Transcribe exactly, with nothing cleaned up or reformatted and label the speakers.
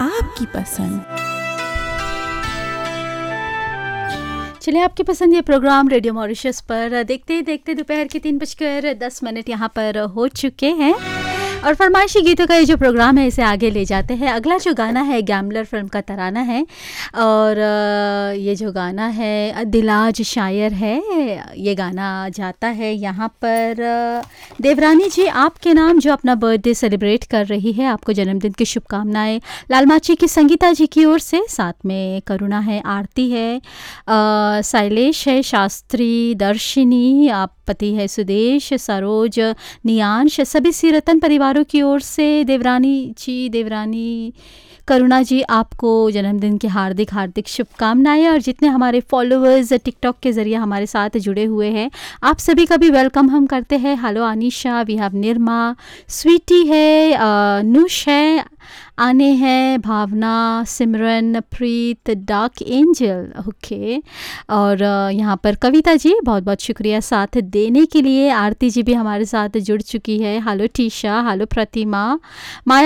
Speaker 1: आपकी पसंद।
Speaker 2: चलिए, आपकी पसंद ये प्रोग्राम रेडियो मॉरिशस पर देखते देखते दोपहर के तीन बजकर दस मिनट यहाँ पर हो चुके हैं और फरमाइशी गीतों का ये जो प्रोग्राम है इसे आगे ले जाते हैं। अगला जो गाना है गैम्बलर फिल्म का तराना है और ये जो गाना है दिलाज शायर है। ये गाना जाता है यहाँ पर देवरानी जी आपके नाम, जो अपना बर्थडे सेलिब्रेट कर रही है। आपको जन्मदिन की शुभकामनाएं लालमाची की संगीता जी की ओर से, साथ में करुणा है, आरती है, शैलेश है, शास्त्री, दर्शिनी, आप पति है सुदेश, सरोज, नियांश, सभी सी रतन परिवारों की ओर से देवरानी जी, देवरानी करुणा जी आपको जन्मदिन की हार्दिक हार्दिक शुभकामनाएं। और जितने हमारे फॉलोअर्स टिकटॉक के ज़रिए हमारे साथ जुड़े हुए हैं, आप सभी का भी वेलकम हम करते हैं। Hello Anisha, we have Nirma, Sweety है, नुश है, आने हैं, भावना, सिमरन, प्रीत, डार्क एंजल, ओके। और यहाँ पर कविता जी बहुत बहुत शुक्रिया साथ देने के लिए। आरती जी भी हमारे साथ जुड़ चुकी है। हेलो टीशा, हेलो प्रतिमा, माया